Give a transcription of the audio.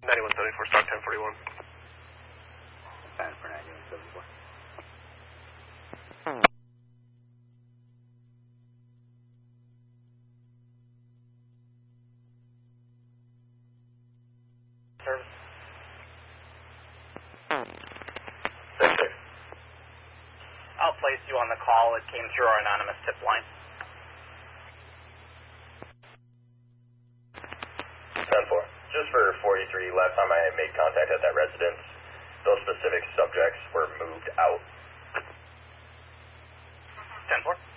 9174, stock 1041. Fan for 9174. Service. 6-6. I'll place you on the call. It came through our anonymous tip line. 10-4. Just for 43, last time I made contact at that residence, those specific subjects were moved out. 10-4.